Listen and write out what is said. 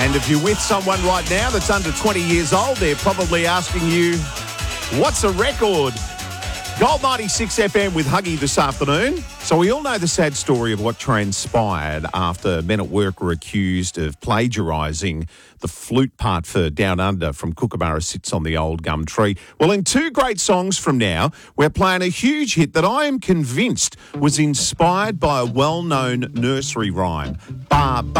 And if you're with someone right now that's under 20 years old, they're probably asking you, what's a record? Gold 96 FM with Huggy this afternoon. So we all know the sad story of what transpired after men at work were accused of plagiarising the flute part for Down Under from Kookaburra Sits on the Old Gum Tree. Well, in 2 great songs from now, we're playing a huge hit that I am convinced was inspired by a well-known nursery rhyme. Ba, ba.